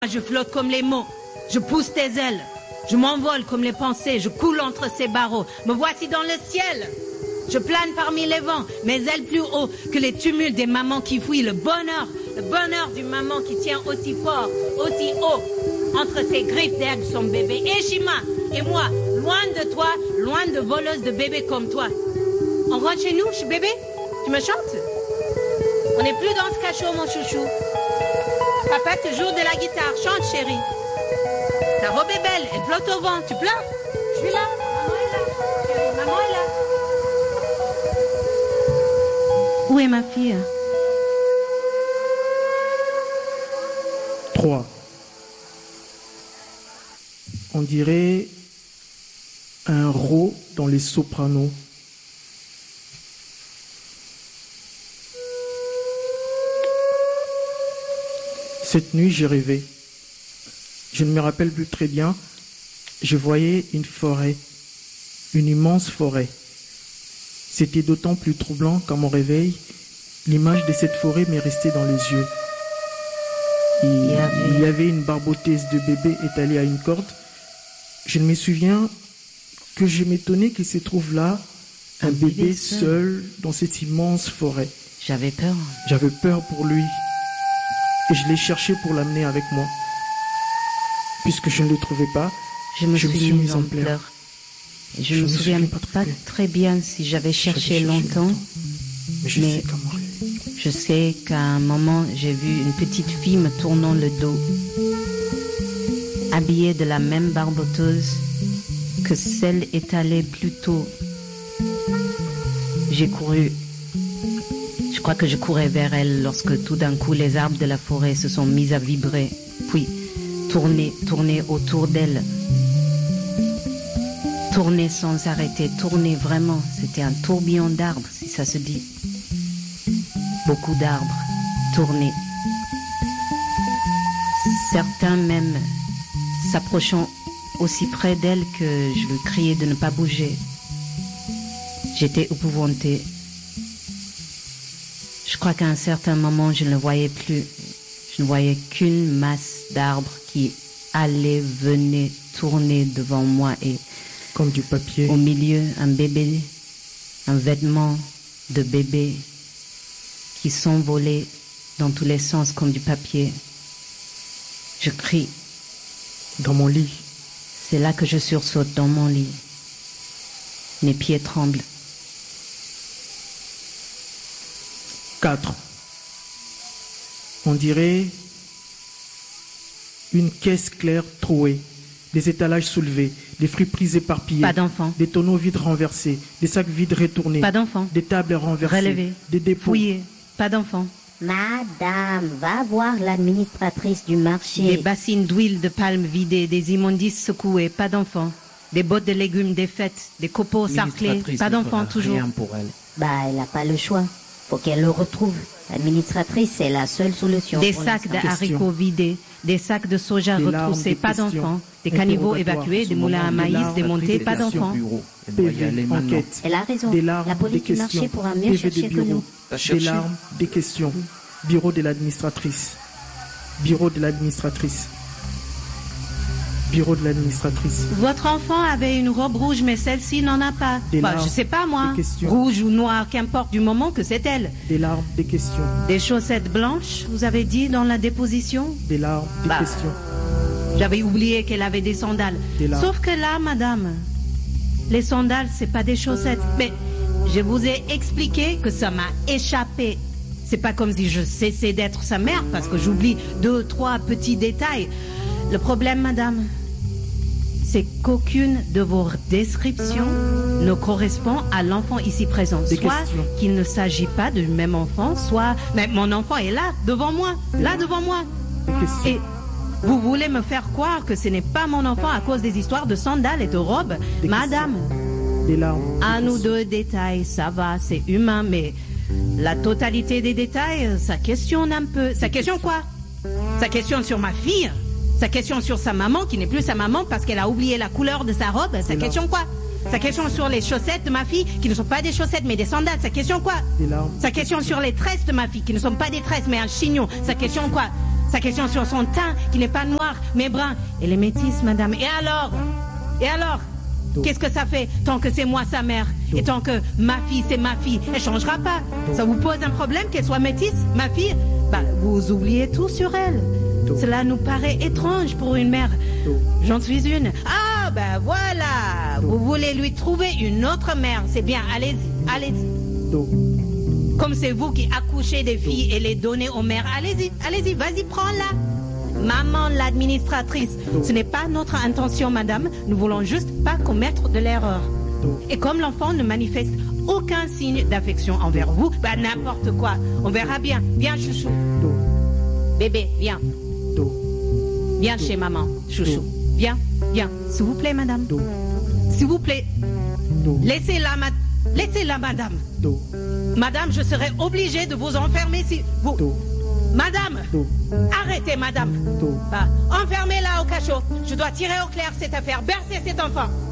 Je flotte comme les mots, je pousse tes ailes, je m'envole comme les pensées, je coule entre ces barreaux. Me voici dans le ciel, je plane parmi les vents, mes ailes plus haut que les tumultes des mamans qui fuient. Le bonheur d'une maman qui tient aussi fort, aussi haut, entre ses griffes d'herbe son bébé. Eshima et moi, loin de toi, loin de voleuses de bébés comme toi. On rentre chez nous, bébé? Tu me chantes? On n'est plus dans ce cachot, mon chouchou. Papa te joue de la guitare, chante chérie. Ta robe est belle, elle flotte au vent, tu pleures? Je suis là, maman est là, chérie, maman est là. Où est ma fille? 3. On dirait un rho dans les sopranos. Cette nuit, j'ai rêvé. Je ne me rappelle plus très bien. Je voyais une forêt, une immense forêt. C'était d'autant plus troublant qu'à mon réveil, l'image de cette forêt m'est restée dans les yeux. Il y avait une barboteuse de bébé étalée à une corde. Je me souviens que je m'étonnais qu'il se trouve là, un bébé seul dans cette immense forêt. J'avais peur. J'avais peur pour lui. Et je l'ai cherché pour l'amener avec moi. Puisque je ne le trouvais pas, je me suis mise en pleurs. Je ne me souviens pas très bien si j'avais cherché longtemps, mais je sais qu'à un moment, j'ai vu une petite fille me tournant le dos, habillée de la même barboteuse que celle étalée plus tôt. J'ai couru. Je crois que je courais vers elle lorsque tout d'un coup les arbres de la forêt se sont mis à vibrer, puis tourner autour d'elle. Tourner sans arrêter, tourner vraiment. C'était un tourbillon d'arbres, si ça se dit. Beaucoup d'arbres, tourner. Certains même s'approchant aussi près d'elle que je lui criais de ne pas bouger. J'étais épouvantée. Je crois qu'à un certain moment, je ne le voyais plus. Je ne voyais qu'une masse d'arbres qui allait, venait, tourner devant moi et comme du papier. Au milieu, un bébé, un vêtement de bébé qui s'envolait dans tous les sens comme du papier. Je crie. Dans mon lit. C'est là que je sursaute dans mon lit. Mes pieds tremblent. 4. On dirait une caisse claire trouée, des étalages soulevés, des friperies éparpillées, pas d'enfants, des tonneaux vides renversés, des sacs vides retournés, pas d'enfants, des tables renversées, relevées, des dépôts, fouillés, pas d'enfants. Madame, va voir l'administratrice du marché. Des bassines d'huile de palme vidées, des immondices secouées, pas d'enfants. Des bottes de légumes défaites, des copeaux sarclés, pas d'enfants toujours. Rien pour elle. Elle n'a pas le choix. Faut qu'elle le retrouve. L'administratrice, c'est la seule solution. Des sacs de haricots vidés, des sacs de soja retroussés, pas d'enfants. Des caniveaux évacués, des moulins à maïs démontés, pas d'enfants. PV, enquête. Elle a raison. La police du marché pourra mieux chercher que nous. Des larmes, des questions. Bureau de l'administratrice. Bureau de l'administratrice. Bureau de l'administratrice. Votre enfant avait une robe rouge, mais celle-ci n'en a pas. Je sais pas moi. Rouge ou noir, qu'importe, du moment que c'est elle. Des larmes, des questions. Des chaussettes blanches, vous avez dit dans la déposition? Des larmes, des questions. J'avais oublié qu'elle avait des sandales. Sauf que là, madame, les sandales, c'est pas des chaussettes. Mais je vous ai expliqué que ça m'a échappé. C'est pas comme si je cessais d'être sa mère parce que j'oublie 2, 3 petits détails. Le problème, madame, c'est qu'aucune de vos descriptions ne correspond à l'enfant ici présent. Soit qu'il ne s'agit pas du même enfant, soit... Mais mon enfant est là, devant moi, devant moi. Et vous voulez me faire croire que ce n'est pas mon enfant à cause des histoires de sandales et de robes. Madame, un ou deux détails, ça va, c'est humain, mais la totalité des détails, ça questionne un peu. Ça questionne quoi? Ça questionne sur ma fille? Sa question sur sa maman, qui n'est plus sa maman parce qu'elle a oublié la couleur de sa robe. Sa question quoi? Sa question sur les chaussettes de ma fille, qui ne sont pas des chaussettes mais des sandales. Sa question quoi? Sa question sur les tresses de ma fille, qui ne sont pas des tresses mais un chignon. Sa question quoi? Sa question sur son teint, qui n'est pas noir, mais brun. Elle est métisse, madame. Et alors? Qu'est-ce que ça fait tant que c'est moi sa mère? Et tant que ma fille, c'est ma fille, elle changera pas. Ça vous pose un problème qu'elle soit métisse, ma fille? Vous oubliez tout sur elle. Cela nous paraît étrange pour une mère. J'en suis une. Ah, voilà. Vous voulez lui trouver une autre mère. C'est bien, allez-y. Comme c'est vous qui accouchez des filles et les donnez aux mères, allez-y, vas-y, prends-la. Maman l'administratrice, ce n'est pas notre intention, madame. Nous voulons juste pas commettre de l'erreur. Et comme l'enfant ne manifeste aucun signe d'affection envers vous, n'importe quoi. On verra bien. Viens, chouchou. Bébé, viens. Viens chez maman, chouchou. Viens. S'il vous plaît, madame. S'il vous plaît. Laissez-la, madame. Madame, je serai obligée de vous enfermer si vous... Madame, arrêtez, madame. Enfermez-la au cachot. Je dois tirer au clair cette affaire, bercer cet enfant.